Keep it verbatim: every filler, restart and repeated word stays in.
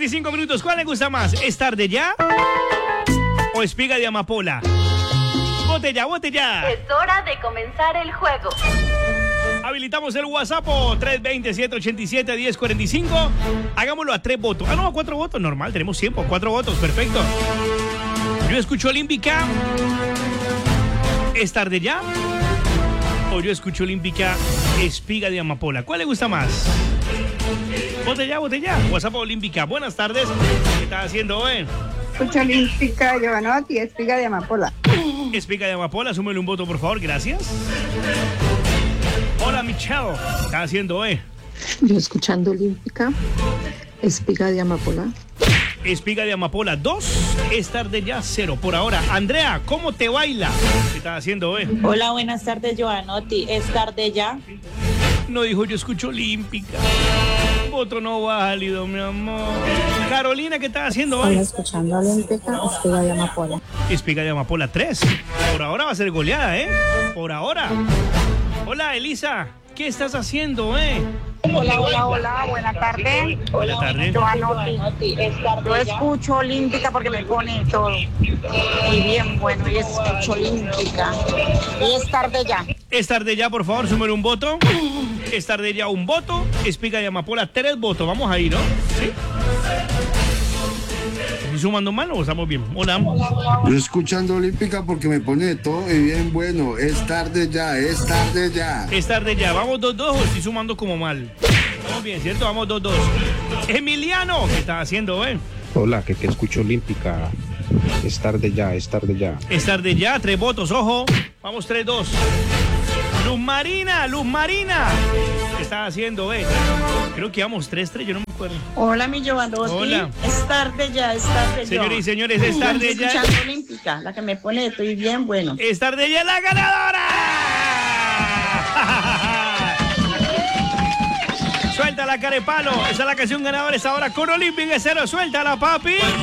treinta y cinco minutos. ¿Cuál le gusta más? ¿Es tarde ya? ¿O espiga de amapola? ¡Vote ya, vote ya! Es hora de comenzar el juego. Habilitamos el WhatsApp tres dos cero, siete ocho siete, uno cero cuatro cinco. Hagámoslo a tres votos. Ah, no, a cuatro votos. Normal, tenemos tiempo. Cuatro votos, perfecto. Yo escucho Olímpica. ¿Es tarde ya? O yo escucho Olímpica, espiga de amapola. ¿Cuál le gusta más? Vote ya, vote ya. WhatsApp Olímpica. Buenas tardes. ¿Qué estás haciendo hoy? Escucha Olímpica, Giovanotti, espiga de amapola. Espiga de amapola, súmele un voto, por favor. Gracias. Hola, Michelle. ¿Qué estás haciendo hoy? Yo escuchando Olímpica, espiga de amapola. Espiga de amapola dos, es tarde ya cero por ahora. Andrea, ¿cómo te baila? ¿Qué estás haciendo hoy? Hola, buenas tardes, Giovanotti. ¿Es tarde ya? No dijo yo escucho Olímpica. Voto no válido, mi amor. Carolina, ¿qué estás haciendo hoy? Hola, escuchando Olímpica, espiga de amapola. Espiga de amapola tres. Por ahora va a ser goleada, ¿eh? Por ahora. Hola, Elisa. ¿Qué estás haciendo, eh? Hola, hola, hola, buena tarde. Buenas tardes. Giovanotti, yo escucho Olímpica porque me pone todo. Y bien bueno, y escucho Olímpica. Y es tarde ya. Es tarde ya, por favor, súmele un voto. Es tarde ya, un voto. Espiga de amapola, tres votos. Vamos ahí, ¿no? Sí. ¿Estoy sumando mal o estamos bien? Hola. Yo escuchando Olímpica porque me pone de todo y bien bueno. Es tarde ya, es tarde ya. Es tarde ya. ¿Vamos dos dos o estoy sumando como mal? Vamos bien, ¿cierto? Vamos dos dos. Emiliano, ¿qué estás haciendo, eh? Hola, que te escucho Olímpica. Es tarde ya, es tarde ya. Es tarde ya, tres votos, ojo. Vamos tres dos. Luz Marina, Luz Marina. ¿Qué estás haciendo, eh? Creo que vamos tres tres, yo no me acuerdo. Hola, mi Giovanotti. Hola. Es tarde ya, es tarde ya. Señores y señores, es tarde Estoy ya. escuchando Olímpica, la que me pone estoy bien bueno. Es tarde ya la ganadora. Suelta la carepalo. Esa es la canción ganadora esta hora con Olímpica cero. Suéltala, papi.